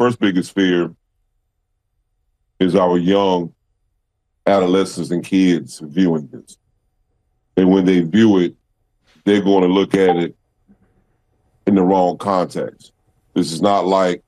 first biggest fear is our young adolescents and kids viewing this. And when they view it, they're going to look at it in the wrong context. This is not like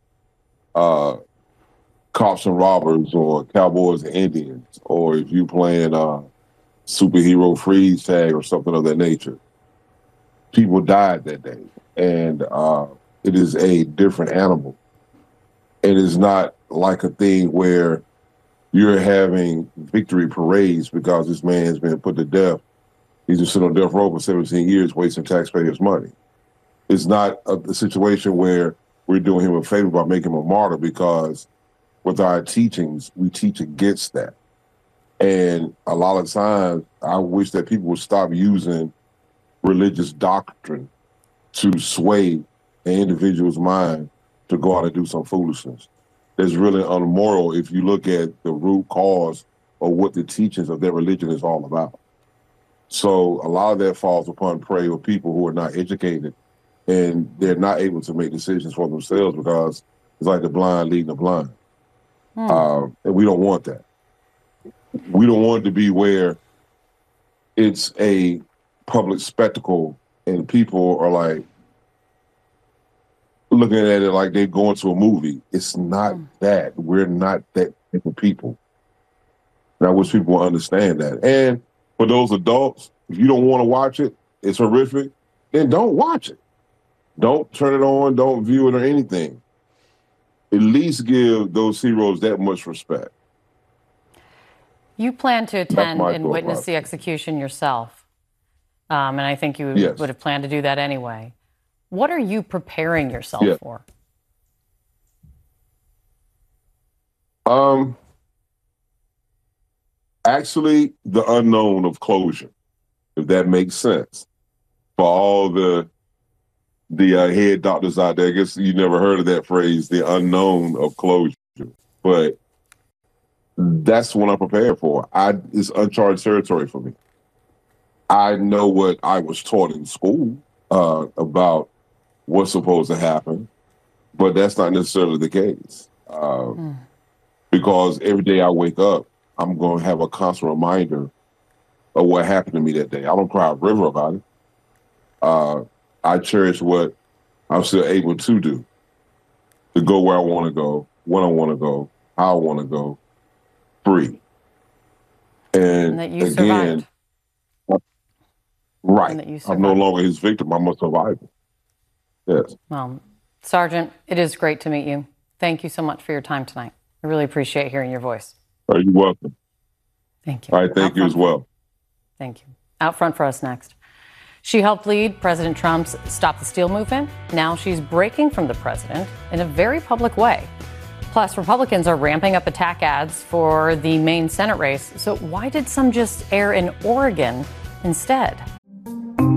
cops and robbers or cowboys and Indians, or if you playing superhero freeze tag or something of that nature. People died that day, and it is a different animal. It is not like a thing where you're having victory parades because this man has been put to death. He's just sitting on death row for 17 years wasting taxpayers' money. It's not a situation where we're doing him a favor by making him a martyr, because with our teachings, we teach against that. And a lot of times, I wish that people would stop using religious doctrine to sway an individual's mind to go out and do some foolishness. That's really unmoral if you look at the root cause of what the teachings of their religion is all about. So a lot of that falls upon prey of people who are not educated, and they're not able to make decisions for themselves because it's like the blind leading the blind. And we don't want that. We don't want it to be where it's a public spectacle and people are like looking at it like they're going to a movie. It's not that. We're not that type of people. And I wish people would understand that. And for those adults, if you don't want to watch it, it's horrific, then don't watch it. Don't turn it on, don't view it or anything. At least give those heroes that much respect. You plan to attend and witness the execution yourself. And I think you would have planned to do that anyway. What are you preparing yourself for? Actually, the unknown of closure, if that makes sense. For all the head doctors out there, I guess you never heard of that phrase, the unknown of closure. But that's what I'm prepared for. It's uncharted territory for me. I know what I was taught in school about what's supposed to happen, but that's not necessarily the case. Because every day I wake up, I'm going to have a constant reminder of what happened to me that day. I don't cry a river about it. I cherish what I'm still able to do, to go where I want to go, when I want to go, how I want to go, free. And that you again, survived. Right. And that you I'm no longer his victim. I'm a survivor. Yes. Well, Sergeant, it is great to meet you. Thank you so much for your time tonight. I really appreciate hearing your voice. Are you welcome? Thank you. All right, thank you as well. Thank you. Out front for us next. She helped lead President Trump's Stop the Steal movement. Now she's breaking from the president in a very public way. Plus, Republicans are ramping up attack ads for the Maine Senate race. So why did some just air in Oregon instead?